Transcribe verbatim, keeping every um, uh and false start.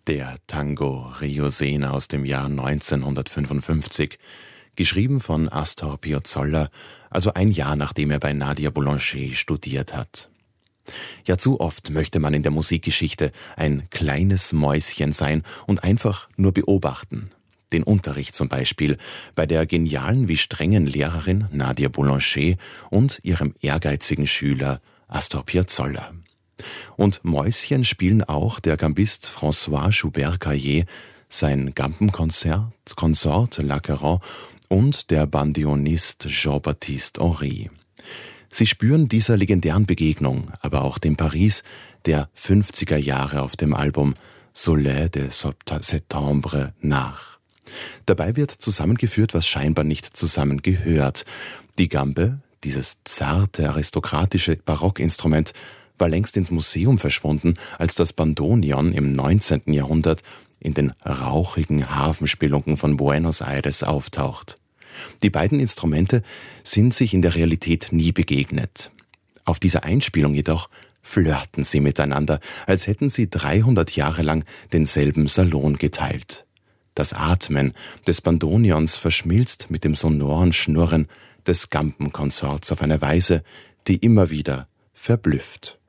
Der Tango Rio Sena aus dem Jahr neunzehnhundertfünfundfünfzig, geschrieben von Astor Piazzolla, also ein Jahr nachdem er bei Nadia Boulanger studiert hat. Ja, zu oft möchte man in der Musikgeschichte ein kleines Mäuschen sein und einfach nur beobachten. Den Unterricht zum Beispiel bei der genialen wie strengen Lehrerin Nadia Boulanger und ihrem ehrgeizigen Schüler Astor Piazzolla. Und Mäuschen spielen auch der Gambist François Joubert-Caillé, sein Gambenkonzert Consort Lacaron und der Bandionist Jean-Baptiste Henry. Sie spüren dieser legendären Begegnung, aber auch dem Paris der fünfziger Jahre auf dem Album Soleil de Septembre nach. Dabei wird zusammengeführt, was scheinbar nicht zusammengehört. Die Gambe, dieses zarte, aristokratische Barockinstrument, war längst ins Museum verschwunden, als das Bandoneon im neunzehnten Jahrhundert in den rauchigen Hafenspelunken von Buenos Aires auftaucht. Die beiden Instrumente sind sich in der Realität nie begegnet. Auf dieser Einspielung jedoch flirten sie miteinander, als hätten sie dreihundert Jahre lang denselben Salon geteilt. Das Atmen des Bandoneons verschmilzt mit dem sonoren Schnurren des Gambenkonsorts auf eine Weise, die immer wieder verblüfft.